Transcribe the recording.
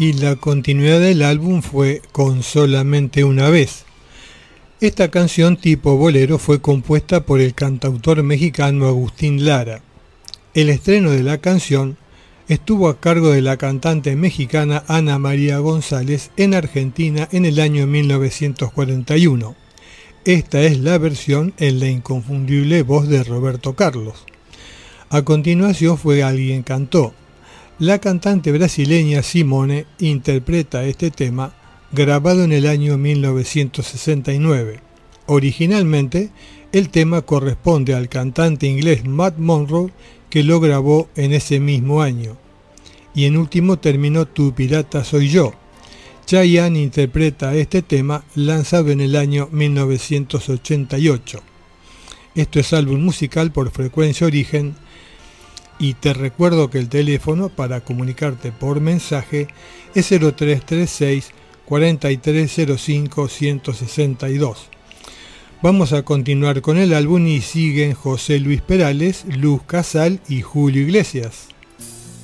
y la continuidad del álbum fue Con solamente una vez. Esta canción tipo bolero fue compuesta por el cantautor mexicano Agustín Lara. El estreno de la canción estuvo a cargo de la cantante mexicana Ana María González en Argentina en el año 1941. Esta es la versión en la inconfundible voz de Roberto Carlos. A continuación fue Alguien cantó. La cantante brasileña Simone interpreta este tema grabado en el año 1969. Originalmente, el tema corresponde al cantante inglés Matt Monro, que lo grabó en ese mismo año. Y en último término, Tu pirata soy yo. Chayanne interpreta este tema lanzado en el año 1988. Esto es álbum musical por Frecuencia Origen. Y te recuerdo que el teléfono para comunicarte por mensaje es 0336 4305 162. Vamos a continuar con el álbum y siguen José Luis Perales, Luz Casal y Julio Iglesias.